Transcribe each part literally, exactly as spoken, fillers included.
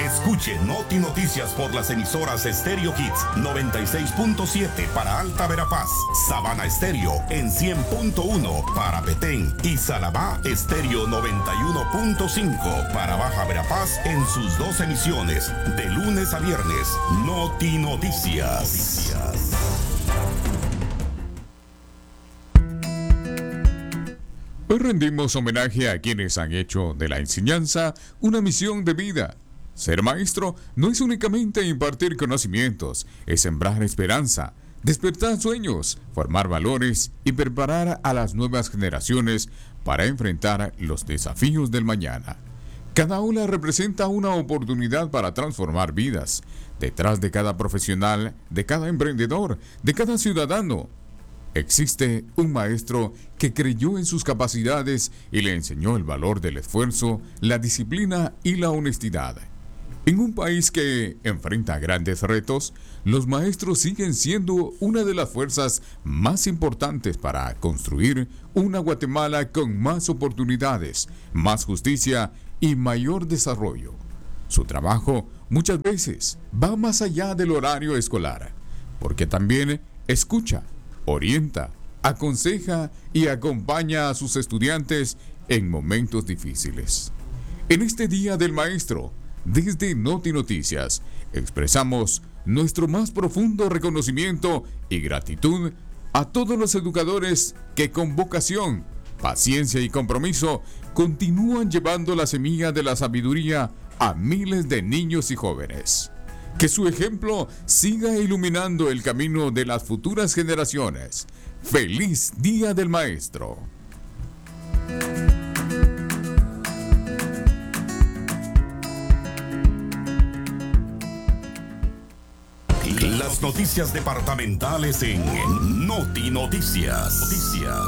Escuche Noti Noticias por las emisoras Stereo Hits noventa y seis punto siete para Alta Verapaz, Sabana Estéreo en cien punto uno para Petén y Salabá Estéreo noventa y uno punto cinco para Baja Verapaz en sus dos emisiones de lunes a viernes. Noti Noticias. Hoy rendimos homenaje a quienes han hecho de la enseñanza una misión de vida. Ser maestro no es únicamente impartir conocimientos, es sembrar esperanza, despertar sueños, formar valores y preparar a las nuevas generaciones para enfrentar los desafíos del mañana. Cada aula representa una oportunidad para transformar vidas. Detrás de cada profesional, de cada emprendedor, de cada ciudadano, existe un maestro que creyó en sus capacidades y le enseñó el valor del esfuerzo, la disciplina y la honestidad. En un país que enfrenta grandes retos, los maestros siguen siendo una de las fuerzas más importantes para construir una Guatemala con más oportunidades, más justicia y mayor desarrollo. Su trabajo muchas veces va más allá del horario escolar, porque también escucha, orienta, aconseja y acompaña a sus estudiantes en momentos difíciles. En este Día del Maestro, desde Noti Noticias, expresamos nuestro más profundo reconocimiento y gratitud a todos los educadores que con vocación, paciencia y compromiso continúan llevando la semilla de la sabiduría a miles de niños y jóvenes. Que su ejemplo siga iluminando el camino de las futuras generaciones. ¡Feliz Día del Maestro! Las noticias departamentales en Noti Noticias. Noticias.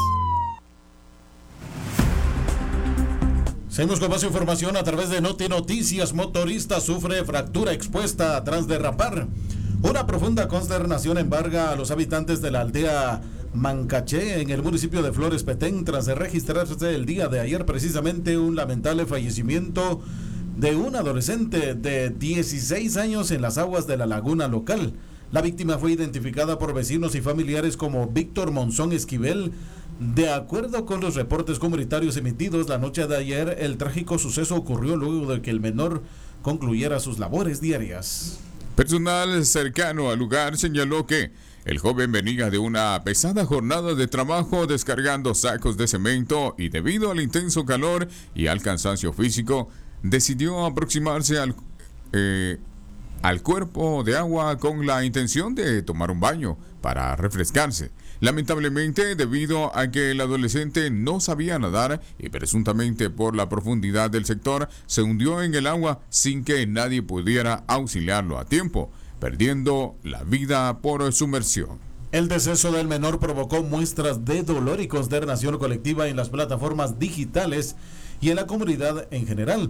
Seguimos con más información a través de Noti Noticias. Motorista sufre fractura expuesta tras derrapar. Una profunda consternación embarga a los habitantes de la aldea Mancaché en el municipio de Flores Petén tras registrarse el día de ayer precisamente un lamentable fallecimiento de un adolescente de dieciséis años en las aguas de la laguna local. La víctima fue identificada por vecinos y familiares como Víctor Monzón Esquivel. De acuerdo con los reportes comunitarios emitidos la noche de ayer, el trágico suceso ocurrió luego de que el menor concluyera sus labores diarias. Personal cercano al lugar señaló que el joven venía de una pesada jornada de trabajo descargando sacos de cemento y debido al intenso calor y al cansancio físico, decidió aproximarse al, eh, al cuerpo de agua con la intención de tomar un baño para refrescarse. Lamentablemente, debido a que el adolescente no sabía nadar y presuntamente por la profundidad del sector, se hundió en el agua sin que nadie pudiera auxiliarlo a tiempo, perdiendo la vida por sumersión. El deceso del menor provocó muestras de dolor y consternación colectiva en las plataformas digitales y en la comunidad en general,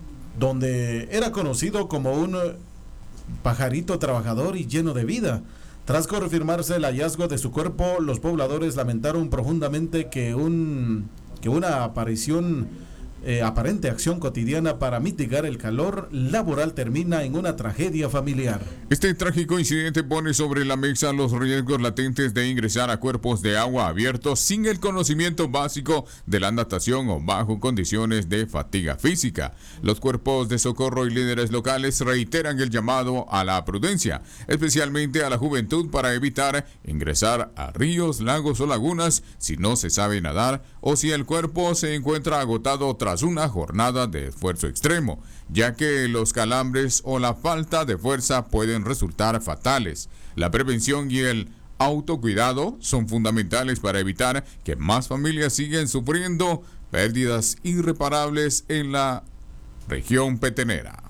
donde era conocido como un pajarito trabajador y lleno de vida. Tras confirmarse el hallazgo de su cuerpo, los pobladores lamentaron profundamente que, un, que una aparición, eh, aparente acción cotidiana para mitigar el calor laboral termina en una tragedia familiar. Este trágico incidente pone sobre la mesa los riesgos latentes de ingresar a cuerpos de agua abiertos sin el conocimiento básico de la natación o bajo condiciones de fatiga física. Los cuerpos de socorro y líderes locales reiteran el llamado a la prudencia, especialmente a la juventud, para evitar ingresar a ríos, lagos o lagunas si no se sabe nadar o si el cuerpo se encuentra agotado tras una jornada de esfuerzo extremo, ya que los calambres o la falta de fuerza pueden resultar fatales. La prevención y el autocuidado son fundamentales para evitar que más familias sigan sufriendo pérdidas irreparables en la región petenera.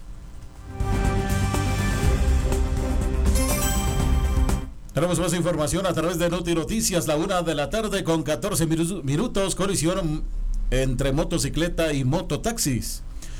Tenemos más información a través de Noti Noticias, la una de la tarde con catorce minutos, colisión entre motocicleta y mototaxis.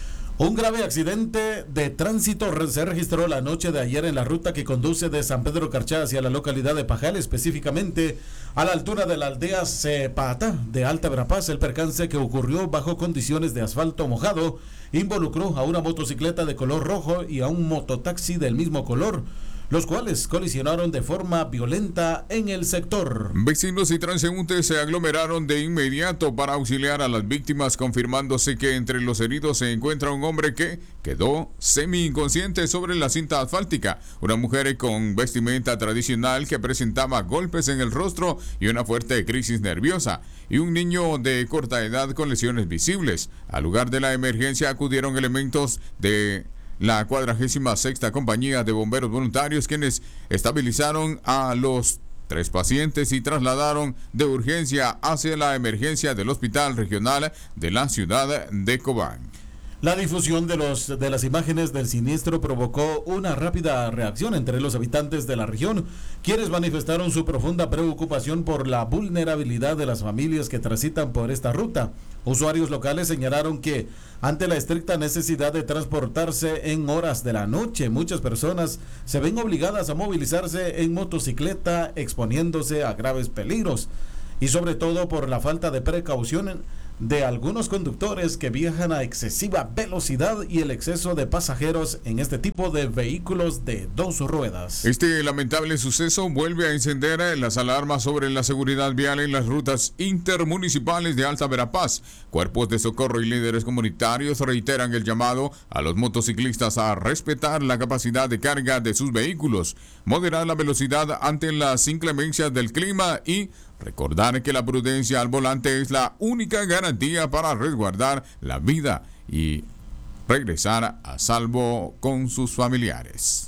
Un grave accidente de tránsito se registró la noche de ayer en la ruta que conduce de San Pedro Carchá hacia la localidad de Pajal, específicamente a la altura de la aldea Cepata de Alta Verapaz. El percance, que ocurrió bajo condiciones de asfalto mojado, involucró a una motocicleta de color rojo y a un mototaxi del mismo color, los cuales colisionaron de forma violenta en el sector. Vecinos y transeúntes se aglomeraron de inmediato para auxiliar a las víctimas, confirmándose que entre los heridos se encuentra un hombre que quedó semi-inconsciente sobre la cinta asfáltica, una mujer con vestimenta tradicional que presentaba golpes en el rostro y una fuerte crisis nerviosa, y un niño de corta edad con lesiones visibles. Al lugar de la emergencia acudieron elementos de la cuadragésima sexta Compañía de Bomberos Voluntarios, quienes estabilizaron a los tres pacientes y trasladaron de urgencia hacia la emergencia del Hospital Regional de la ciudad de Cobán. La difusión de, los, de las imágenes del siniestro provocó una rápida reacción entre los habitantes de la región, quienes manifestaron su profunda preocupación por la vulnerabilidad de las familias que transitan por esta ruta. Usuarios locales señalaron que, ante la estricta necesidad de transportarse en horas de la noche, muchas personas se ven obligadas a movilizarse en motocicleta, exponiéndose a graves peligros, y sobre todo por la falta de precaución de algunos conductores que viajan a excesiva velocidad y el exceso de pasajeros en este tipo de vehículos de dos ruedas. Este lamentable suceso vuelve a encender las alarmas sobre la seguridad vial en las rutas intermunicipales de Alta Verapaz. Cuerpos de socorro y líderes comunitarios reiteran el llamado a los motociclistas a respetar la capacidad de carga de sus vehículos, moderar la velocidad ante las inclemencias del clima y recordar que la prudencia al volante es la única garantía para resguardar la vida y regresar a salvo con sus familiares.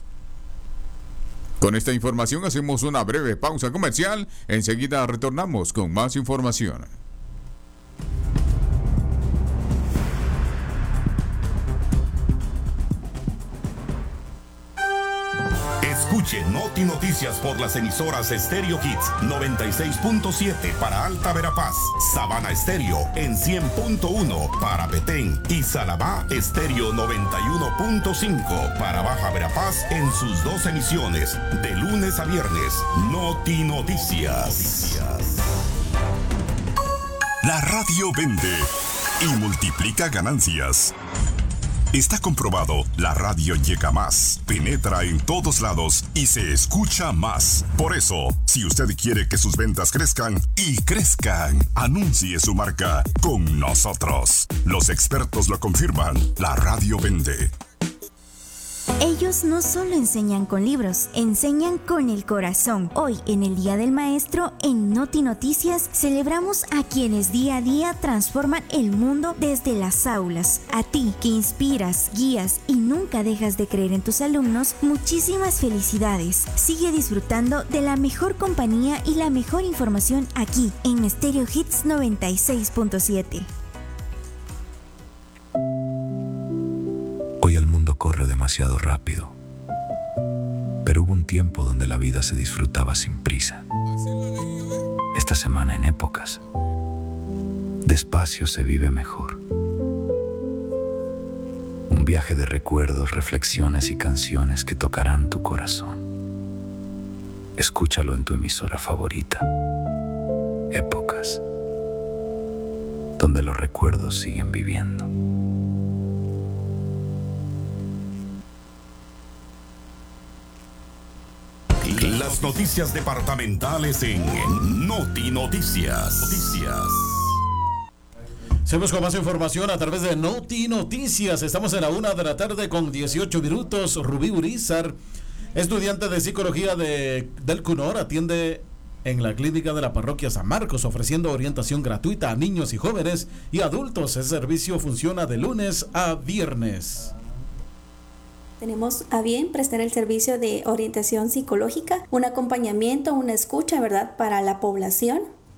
Con esta información hacemos una breve pausa comercial. Enseguida retornamos con más información. Escuche Noti Noticias por las emisoras Stereo Hits noventa y seis punto siete para Alta Verapaz, Sabana Estéreo en cien punto uno para Petén y Salabá Estéreo noventa y uno punto cinco para Baja Verapaz en sus dos emisiones de lunes a viernes. Noti Noticias. La radio vende y multiplica ganancias. Está comprobado, la radio llega más, penetra en todos lados y se escucha más. Por eso, si usted quiere que sus ventas crezcan y crezcan, anuncie su marca con nosotros. Los expertos lo confirman, la radio vende. Ellos no solo enseñan con libros, enseñan con el corazón. Hoy, en el Día del Maestro, en Noti Noticias, celebramos a quienes día a día transforman el mundo desde las aulas. A ti, que inspiras, guías y nunca dejas de creer en tus alumnos, muchísimas felicidades. Sigue disfrutando de la mejor compañía y la mejor información aquí, en Stereo Hits noventa y seis punto siete. Hoy el mundo corre demasiado rápido, pero hubo un tiempo donde la vida se disfrutaba sin prisa. Esta semana en Épocas, despacio se vive mejor. Un viaje de recuerdos, reflexiones y canciones que tocarán tu corazón. Escúchalo en tu emisora favorita. Épocas, donde los recuerdos siguen viviendo. Las noticias departamentales en Noti Noticias. Noticias. Seguimos con más información a través de Noti Noticias. Estamos en la una de la tarde con dieciocho minutos. Rubí Urizar, estudiante de psicología de, del CUNOR, atiende en la clínica de la parroquia San Marcos, ofreciendo orientación gratuita a niños y jóvenes y adultos. Ese servicio funciona de lunes a viernes. Tenemos a bien prestar el servicio de orientación psicológica, un acompañamiento, una escucha, ¿verdad?, para la población.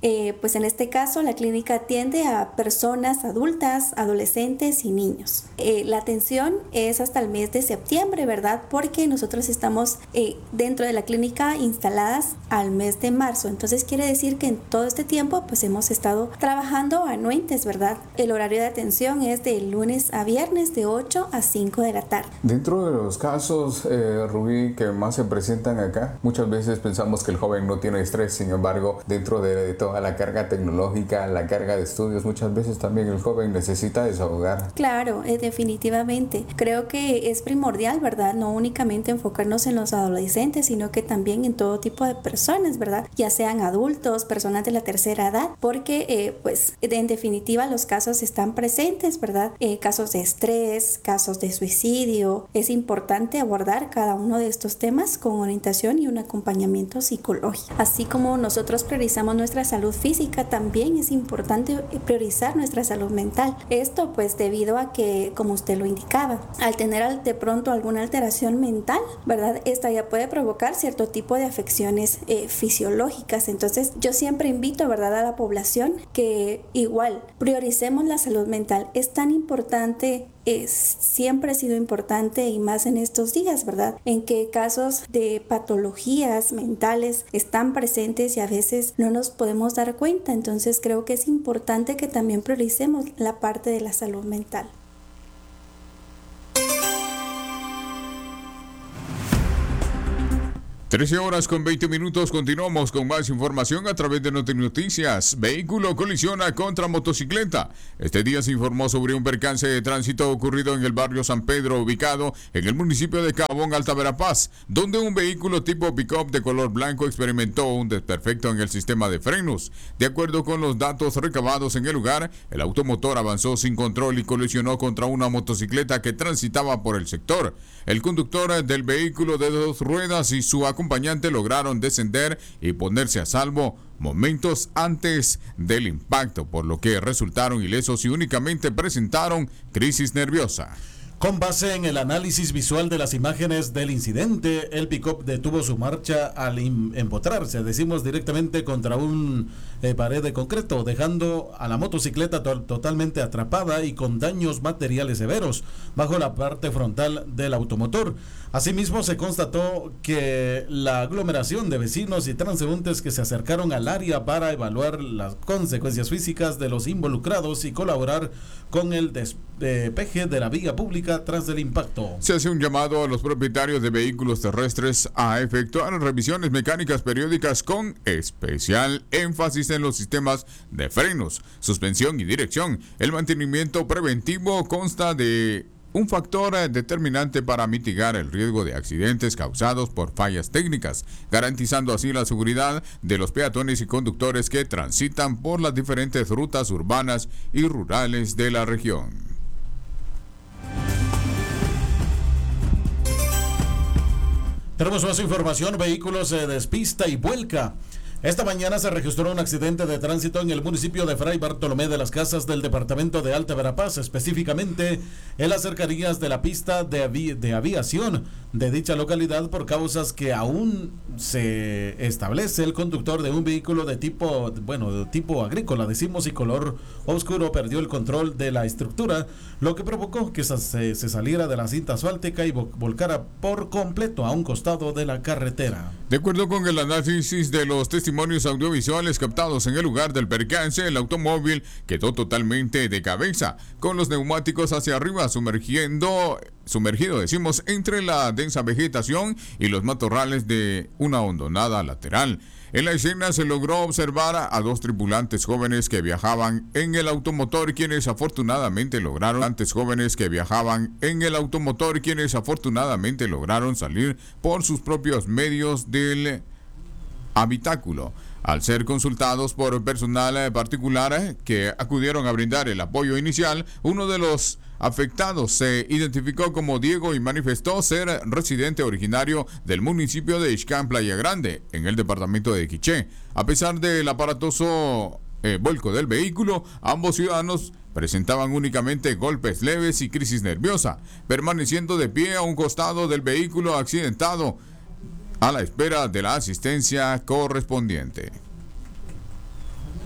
Eh, pues en este caso la clínica atiende a personas adultas, adolescentes y niños. Eh, la atención es hasta el mes de septiembre, ¿verdad? Porque nosotros estamos eh, dentro de la clínica instaladas al mes de marzo. Entonces quiere decir que en todo este tiempo pues hemos estado trabajando anuentes, ¿verdad? El horario de atención es de lunes a viernes de ocho a cinco de la tarde. Dentro de los casos, eh, Rubí, que más se presentan acá, muchas veces pensamos que el joven no tiene estrés, sin embargo, dentro de, de toda la carga tecnológica, la carga de estudios, muchas veces también el joven necesita desahogar. Claro, eh, definitivamente. Creo que es primordial, ¿verdad? No únicamente enfocarnos en los adolescentes, sino que también en todo tipo de personas, ¿verdad? Ya sean adultos, personas de la tercera edad, porque eh, pues en definitiva los casos están presentes, ¿verdad? Eh, casos de estrés, casos de suicidio. Es importante abordar cada uno de estos temas con orientación y un acompañamiento psicológico. Así como nosotros priorizamos nuestra salud física, también es importante priorizar nuestra salud mental. Esto pues debido a que, como usted lo indicaba, al tener de pronto alguna alteración mental, ¿verdad? Esta ya puede provocar cierto tipo de afecciones eh, fisiológicas. Entonces yo siempre invito, ¿verdad?, a la población que igual prioricemos la salud mental. Es tan importante, es, siempre ha sido importante y más en estos días, ¿verdad?, en que casos de patologías mentales están presentes y a veces no nos podemos dar cuenta. Entonces creo que es importante que también prioricemos la parte de la salud mental. trece horas con veinte minutos, continuamos con más información a través de Notinoticias. Vehículo colisiona contra motocicleta. Este día se informó sobre un percance de tránsito ocurrido en el barrio San Pedro, ubicado en el municipio de Cabón, Alta Verapaz, donde un vehículo tipo pick-up de color blanco experimentó un desperfecto en el sistema de frenos. De acuerdo con los datos recabados en el lugar, el automotor avanzó sin control y colisionó contra una motocicleta que transitaba por el sector. El conductor del vehículo de dos ruedas y su acompañante lograron descender y ponerse a salvo momentos antes del impacto, por lo que resultaron ilesos y únicamente presentaron crisis nerviosa. Con base en el análisis visual de las imágenes del incidente, el pick-up detuvo su marcha al empotrarse, decimos directamente contra un eh, pared de concreto, dejando a la motocicleta to- totalmente atrapada y con daños materiales severos bajo la parte frontal del automotor. Asimismo, se constató que la aglomeración de vecinos y transeúntes que se acercaron al área para evaluar las consecuencias físicas de los involucrados y colaborar con el despeje de la vía pública tras el impacto. Se hace un llamado a los propietarios de vehículos terrestres a efectuar revisiones mecánicas periódicas con especial énfasis en los sistemas de frenos, suspensión y dirección. El mantenimiento preventivo consta de un factor determinante para mitigar el riesgo de accidentes causados por fallas técnicas, garantizando así la seguridad de los peatones y conductores que transitan por las diferentes rutas urbanas y rurales de la región. Tenemos más información. Vehículo se despista y vuelca. Esta mañana se registró un accidente de tránsito en el municipio de Fray Bartolomé de las Casas del departamento de Alta Verapaz, específicamente en las cercanías de la pista de, avi de aviación de dicha localidad, por causas que aún se establece. El conductor de un vehículo de tipo, bueno, de tipo agrícola, decimos, y color oscuro, perdió el control de la estructura, lo que provocó que se, se saliera de la cinta asfáltica y volcara por completo a un costado de la carretera. De acuerdo con el análisis de los testimonios audiovisuales captados en el lugar del percance, el automóvil quedó totalmente de cabeza, con los neumáticos hacia arriba, sumergiendo, sumergido, decimos, entre la densa vegetación y los matorrales de una hondonada lateral. En la escena se logró observar a dos tripulantes jóvenes que viajaban en el automotor, quienes afortunadamente lograron antes jóvenes que viajaban en el automotor, quienes afortunadamente lograron salir por sus propios medios del habitáculo. Al ser consultados por personal particular que acudieron a brindar el apoyo inicial, uno de los afectados se identificó como Diego y manifestó ser residente originario del municipio de Ixcán, Playa Grande, en el departamento de Quiché. A pesar del aparatoso eh, vuelco del vehículo, ambos ciudadanos presentaban únicamente golpes leves y crisis nerviosa, permaneciendo de pie a un costado del vehículo accidentado, a la espera de la asistencia correspondiente.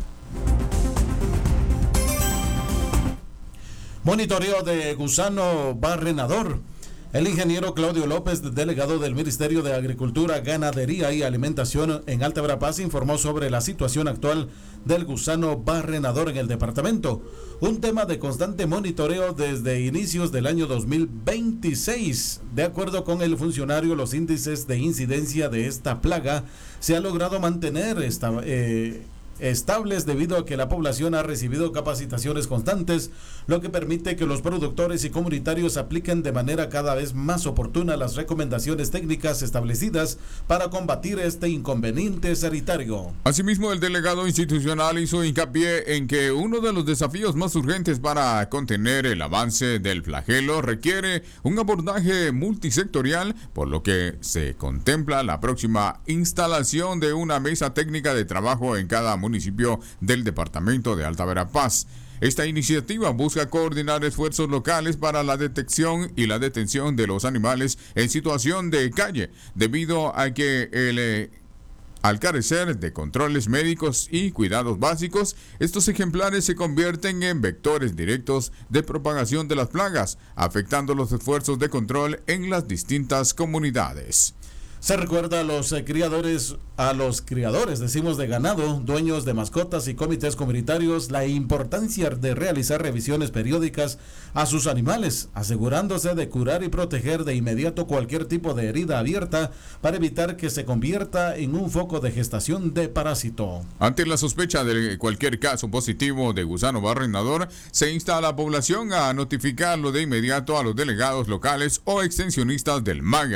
Monitoreo de gusano barrenador. El ingeniero Claudio López, delegado del Ministerio de Agricultura, Ganadería y Alimentación en Alta Verapaz, informó sobre la situación actual del gusano barrenador en el departamento. Un tema de constante monitoreo desde inicios del año dos mil veintiséis. De acuerdo con el funcionario, los índices de incidencia de esta plaga se ha logrado mantener esta, eh, estables debido a que la población ha recibido capacitaciones constantes, lo que permite que los productores y comunitarios apliquen de manera cada vez más oportuna las recomendaciones técnicas establecidas para combatir este inconveniente sanitario. Asimismo, el delegado institucional hizo hincapié en que uno de los desafíos más urgentes para contener el avance del flagelo requiere un abordaje multisectorial, por lo que se contempla la próxima instalación de una mesa técnica de trabajo en cada municipio municipio del departamento de Alta Verapaz. Esta iniciativa busca coordinar esfuerzos locales para la detección y la detención de los animales en situación de calle, debido a que el eh, al carecer de controles médicos y cuidados básicos, estos ejemplares se convierten en vectores directos de propagación de las plagas, afectando los esfuerzos de control en las distintas comunidades. Se recuerda a los eh, criadores, a los criadores, decimos, de ganado, dueños de mascotas y comités comunitarios, la importancia de realizar revisiones periódicas a sus animales, asegurándose de curar y proteger de inmediato cualquier tipo de herida abierta para evitar que se convierta en un foco de gestación de parásito. Ante la sospecha de cualquier caso positivo de gusano barrenador, se insta a la población a notificarlo de inmediato a los delegados locales o extensionistas del MAGA.